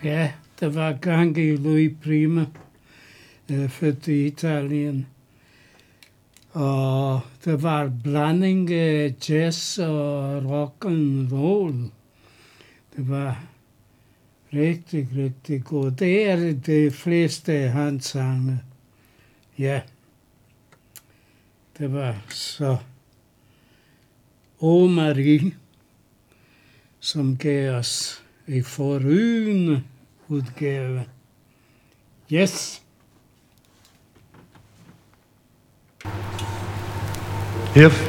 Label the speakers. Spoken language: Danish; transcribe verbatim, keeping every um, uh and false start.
Speaker 1: Ja, der var gang i Louis Prima, øh, født i Italien. Og der var blanding af jazz og rock and roll. Det var rigtig, rigtig godt. Det er de fleste af hans sange. Ja, det var så Åh Marie, som gav os en forrygende udgave. Yes.
Speaker 2: If